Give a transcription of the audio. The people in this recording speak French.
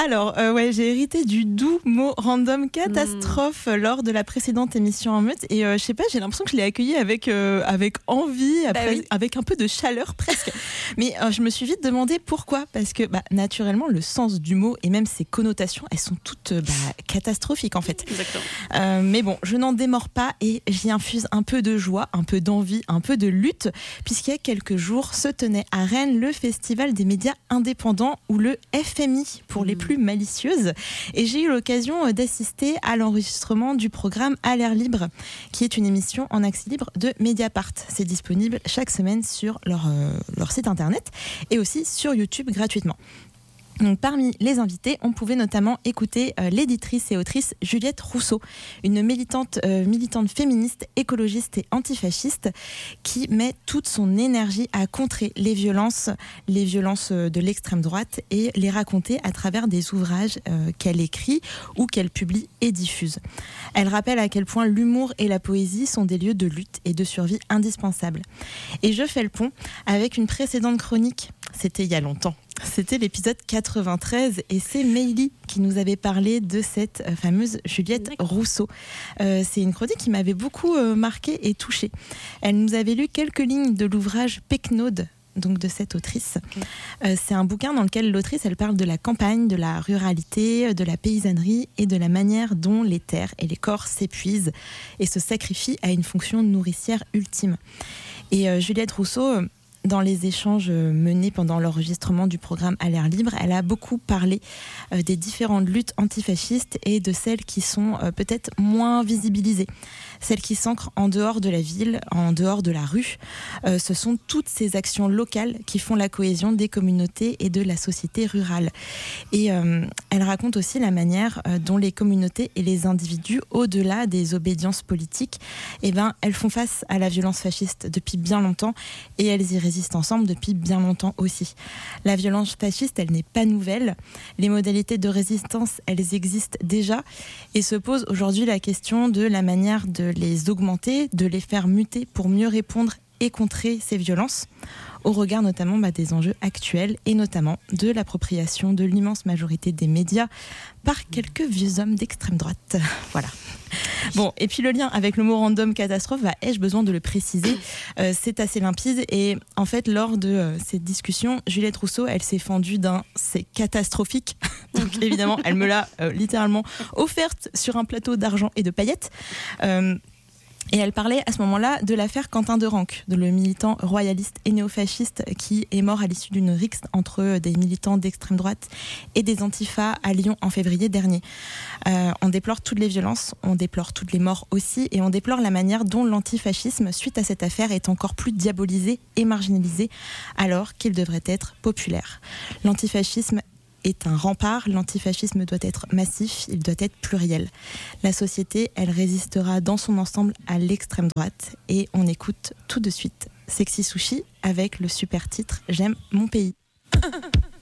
Alors, j'ai hérité du doux mot random catastrophe lors de la précédente émission en meute. Et je sais pas, j'ai l'impression que je l'ai accueilli avec envie, avec un peu de chaleur presque. Mais je me suis vite demandé pourquoi. Parce que naturellement, le sens du mot et même ses connotations, elles sont toutes catastrophiques en fait. Exactement. Mais bon, je n'en démords pas et j'y infuse un peu de joie, un peu d'envie, un peu de lutte. Puisqu'il y a quelques jours se tenait à Rennes le Festival des médias indépendants ou le FMI pour les plus malicieuses. Et j'ai eu l'occasion d'assister à l'enregistrement du programme À l'air libre, qui est une émission en accès libre de Mediapart. C'est disponible chaque semaine sur leur site internet et aussi sur YouTube gratuitement. Donc, parmi les invités, on pouvait notamment écouter l'éditrice et autrice Juliette Rousseau, une militante féministe, écologiste et antifasciste qui met toute son énergie à contrer les violences de l'extrême droite et les raconter à travers des ouvrages qu'elle écrit ou qu'elle publie et diffuse. Elle rappelle à quel point l'humour et la poésie sont des lieux de lutte et de survie indispensables. Et je fais le pont avec une précédente chronique, c'était il y a longtemps. C'était l'épisode 93 et c'est Meili qui nous avait parlé de cette fameuse Juliette Rousseau. C'est une chronique qui m'avait beaucoup marquée et touchée. Elle nous avait lu quelques lignes de l'ouvrage Pecnaude, donc de cette autrice. C'est un bouquin dans lequel l'autrice elle parle de la campagne, de la ruralité, de la paysannerie et de la manière dont les terres et les corps s'épuisent et se sacrifient à une fonction nourricière ultime. Et Juliette Rousseau, dans les échanges menés pendant l'enregistrement du programme À l'air libre, elle a beaucoup parlé des différentes luttes antifascistes et de celles qui sont peut-être moins visibilisées, celles qui s'ancrent en dehors de la ville, en dehors de la rue. Ce sont toutes ces actions locales qui font la cohésion des communautés et de la société rurale. Et elle raconte aussi la manière dont les communautés et les individus, au-delà des obédiences politiques, elles font face à la violence fasciste depuis bien longtemps et elles y résistent ensemble depuis bien longtemps aussi. La violence fasciste, elle n'est pas nouvelle. Les modalités de résistance, elles existent déjà et se pose aujourd'hui la question de la manière de les augmenter, de les faire muter pour mieux répondre et contrer ces violences, au regard notamment des enjeux actuels et notamment de l'appropriation de l'immense majorité des médias par quelques vieux hommes d'extrême droite. Voilà. Bon, et puis le lien avec le mot random catastrophe, ai-je besoin de le préciser, c'est assez limpide et en fait lors de cette discussion, Juliette Rousseau, elle s'est fendue d'un c'est catastrophique, donc évidemment elle me l'a littéralement offerte sur un plateau d'argent et de paillettes. Et elle parlait à ce moment-là de l'affaire Quentin Derenque, le militant royaliste et néofasciste qui est mort à l'issue d'une rixe entre des militants d'extrême droite et des antifas à Lyon en février dernier. On déplore toutes les violences, on déplore toutes les morts aussi, et on déplore la manière dont l'antifascisme, suite à cette affaire, est encore plus diabolisé et marginalisé alors qu'il devrait être populaire. L'antifascisme est un rempart, l'antifascisme doit être massif, il doit être pluriel. La société, elle résistera dans son ensemble à l'extrême droite et on écoute tout de suite Sexy Sushi avec le super titre J'aime mon pays.